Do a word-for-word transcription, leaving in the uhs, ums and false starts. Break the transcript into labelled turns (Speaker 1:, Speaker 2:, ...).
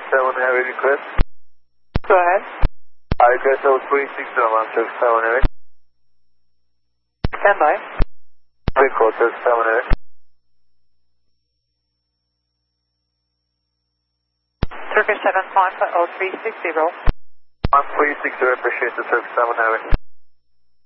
Speaker 1: seven Heavy request.
Speaker 2: Go ahead.
Speaker 1: I request level three six zero one Turkish seven Heavy.
Speaker 2: Stand by.
Speaker 1: Record Turkish seven Heavy.
Speaker 2: Turkish seven five oh three six zero.
Speaker 1: one three six zero, appreciate the Turkish seven Heavy.